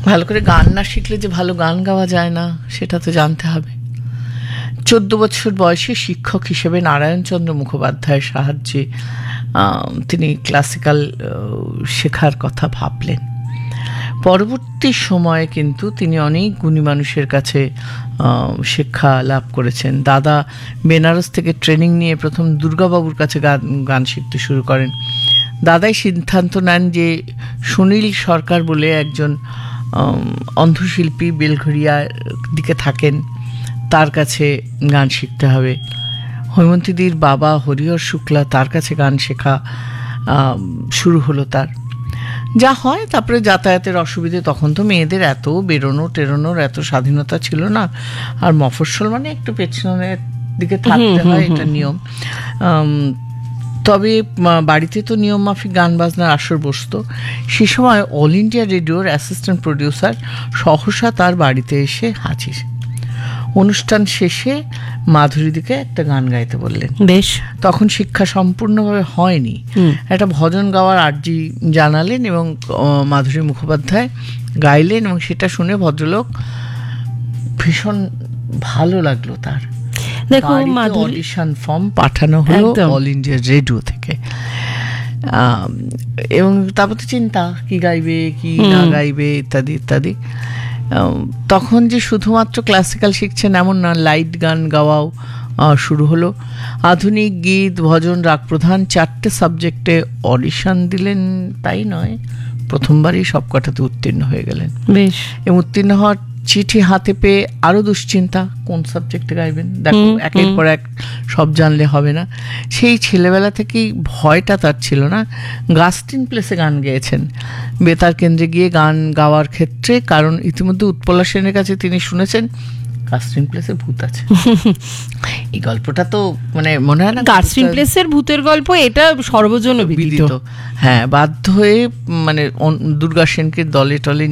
ভালো করে গান না শিখলে যে ভালো গান গাওয়া যায় না সেটা তো জানতে হবে। 14 বছর বয়সে শিক্ষক হিসেবে নারায়ণচন্দ্র মুখোপাধ্যায়ের সাহায্যে তিনি ক্লাসিক্যাল শেখার কথা ভাবলেন। পরবর্তী সময়ে কিন্তু তিনি অনেক গুণী মানুষের কাছে শিক্ষা লাভ করেছেন। দাদা বেনারস থেকে ট্রেনিং নিয়ে প্রথম দুর্গাবাবুর কাছে গান শিখতে শুরু করেন। দাদাই সিদ্ধান্ত নেন যে সুনীল সরকার বলে একজন অন্ধশিল্পী বেলঘরিয়ার দিকে থাকেন, তার কাছে গান শিখতে হবে। হৈমন্তীদির বাবা হরিহর শুক্লা, তার কাছে গান শেখা শুরু হলো তার। যা হয় তারপরে যাতায়াতের অসুবিধে, তখন তো মেয়েদের এত বেরোনো টেরোনোর এত স্বাধীনতা ছিল না, আর মফস্বল মানে একটু পেছনের দিকে থাকতে হয়, এটা নিয়ম। তবে বাড়িতে তো নিয়ম মাফিক গান বাজনার আসর বসতো। সে সময় অল ইন্ডিয়া রেডিওর অ্যাসিস্ট্যান্ট প্রডিউসার সহসা তার বাড়িতে এসে হাজির। অনুষ্ঠান শেষে মাধুরীদিকে একটা গান গাইতে বললেন। বেশ, তখন শিক্ষা সম্পূর্ণভাবে হয়নি, একটা ভজন গাওয়ার আর্জি জানালেন এবং মাধুরী মুখোপাধ্যায় গাইলেন, এবং সেটা শুনে ভদ্রলোক ভীষণ ভালো লাগলো তার। দেখো অডিশন ফর্ম পাঠানো হলো অল ইন্ডিয়া রেডিও থেকে, এবং তারপর তো চিন্তা কি গাইবে কি না গাইবে ইত্যাদি ইত্যাদি। তখন যে শুধুমাত্র ক্লাসিক্যাল শিখছেন এমন না, লাইট গান গাওয়াও শুরু হলো। আধুনিক গীত, ভজন, রাগ প্রধান 4টে সাবজেক্টে অডিশন দিলেন। তাই নয়, প্রথমবারই সবকটাতে উত্তীর্ণ হয়ে গেলেন। বেশ, এবং উত্তীর্ণ হওয়ার চিঠি হাতে পেয়ে আরও দুশ্চিন্তা, কোন সাবজেক্টে গাইবেন। দেখো, একের পর এক সব জানলে হবে না। সেই ছেলেবেলা থেকেই ভয়টা তার ছিল না। গাস্টিন প্লেসে গান গেয়েছেন বেতার কেন্দ্রে গিয়ে গান গাওয়ার ক্ষেত্রে, কারণ ইতিমধ্যে উৎপলা সেনের কাছে তিনি শুনেছেন গাস্টিন প্লেসে ভূত আছে। এই গল্পটা তো মানে মনে হয় না, গাস্টিন প্লেসের ভূতের গল্প এটা সর্বজন বিদিত। হ্যাঁ, বাধ্য হয়ে মানে দুর্গা সেনকে দলে টলে